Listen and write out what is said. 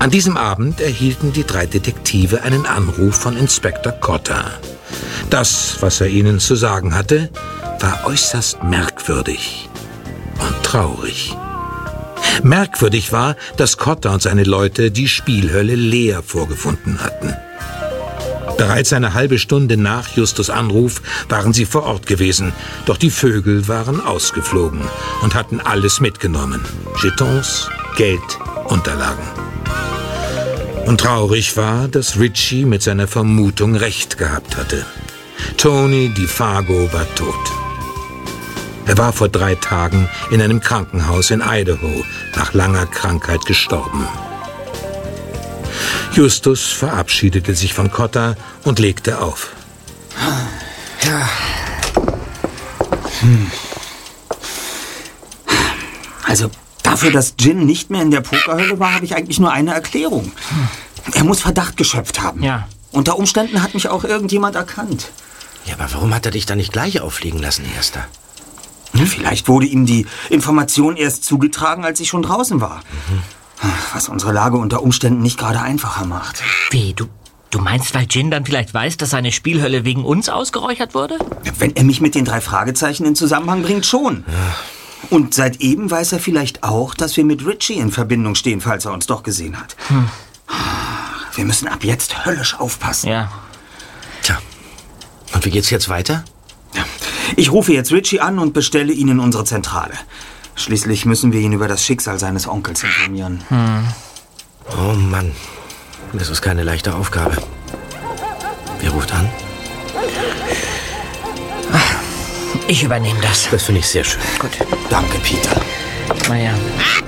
An diesem Abend erhielten die 3 Detektive einen Anruf von Inspektor Cotter. Das, was er ihnen zu sagen hatte, war äußerst merkwürdig und traurig. Merkwürdig war, dass Cotter und seine Leute die Spielhölle leer vorgefunden hatten. Bereits eine halbe Stunde nach Justus' Anruf waren sie vor Ort gewesen, doch die Vögel waren ausgeflogen und hatten alles mitgenommen: Jetons, Geld, Unterlagen. Und traurig war, dass Ritchie mit seiner Vermutung recht gehabt hatte. Tony DeFago war tot. Er war vor 3 Tagen in einem Krankenhaus in Idaho nach langer Krankheit gestorben. Justus verabschiedete sich von Cotter und legte auf. Ja. Also dafür, dass Gin nicht mehr in der Pokerhölle war, habe ich eigentlich nur eine Erklärung. Er muss Verdacht geschöpft haben. Ja. Unter Umständen hat mich auch irgendjemand erkannt. Ja, aber warum hat er dich da nicht gleich auffliegen lassen, Erster? Vielleicht wurde ihm die Information erst zugetragen, als ich schon draußen war. Was unsere Lage unter Umständen nicht gerade einfacher macht. Wie, du meinst, weil Gin dann vielleicht weiß, dass seine Spielhölle wegen uns ausgeräuchert wurde? Wenn er mich mit den 3 Fragezeichen in Zusammenhang bringt, schon. Ja. Und seit eben weiß er vielleicht auch, dass wir mit Ritchie in Verbindung stehen, falls er uns doch gesehen hat. Wir müssen ab jetzt höllisch aufpassen. Ja. Tja, und wie geht's jetzt weiter? Ja. Ich rufe jetzt Ritchie an und bestelle ihn in unsere Zentrale. Schließlich müssen wir ihn über das Schicksal seines Onkels informieren. Oh Mann, das ist keine leichte Aufgabe. Wer ruft an? Ich übernehme das. Das finde ich sehr schön. Gut. Danke, Peter. Na ja.